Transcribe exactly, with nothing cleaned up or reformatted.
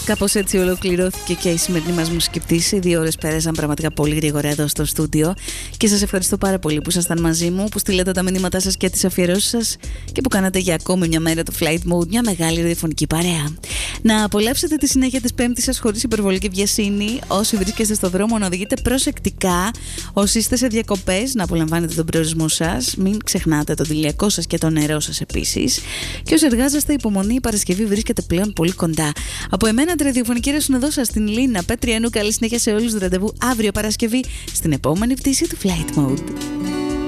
Κάπως έτσι ολοκληρώθηκε και η σημερινή μας μουσική πτήση. Δύο ώρες πέρασαν πραγματικά πολύ γρήγορα εδώ στο στούντιο και σας ευχαριστώ πάρα πολύ που ήσασταν μαζί μου, που στείλατε τα μηνύματά σας και τις αφιερώσεις σας και που κάνατε για ακόμη μια μέρα το Flight Mode μια μεγάλη ραδιοφωνική παρέα. Να απολαύσετε τη συνέχεια της Πέμπτης σας χωρίς υπερβολική βιασύνη. Όσοι βρίσκεστε στο δρόμο, να οδηγείτε προσεκτικά. Όσοι είστε σε διακοπές, να απολαμβάνετε τον προορισμό σας. Μην ξεχνάτε τον ηλιακό σας και το νερό σας επίσης. Και όσοι εργάζεστε, υπομονή, η Παρασκευή βρίσκεται πλέον πολύ κοντά. Από εμένα, τη ραδιοφωνική ρέσουν εδώ σας, την Λίνα Πέτριανού. Καλή συνέχεια σε όλους. Ραντεβού αύριο Παρασκευή στην επόμενη πτήση του Flight Mode.